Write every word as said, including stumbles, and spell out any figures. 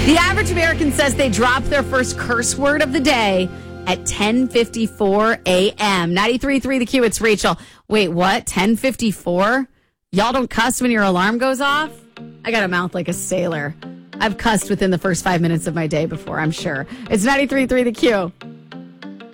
The average American says they drop their first curse word of the day at ten fifty-four a.m. ninety-three point three The Q, it's Rachel. Wait, what? ten fifty-four? Y'all don't cuss when your alarm goes off? I got a mouth like a sailor. I've cussed within the first five minutes of my day before, I'm sure. It's ninety-three point three The Q.